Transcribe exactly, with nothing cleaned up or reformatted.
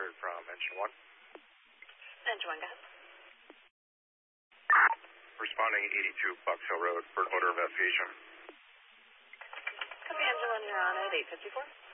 heard from Engine one. Engine one, go ahead. Responding eighty-two Box Hill Road for an order investigation. Copy, Engine one, you're on at eight fifty-four.